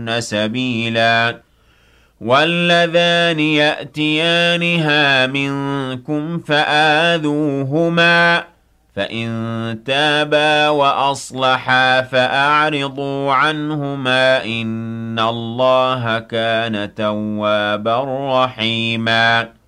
سبيلا واللذان يأتيانها منكم فآذوهما فإن تابا وأصلحا فأعرضوا عنهما إن الله كان توابا رحيما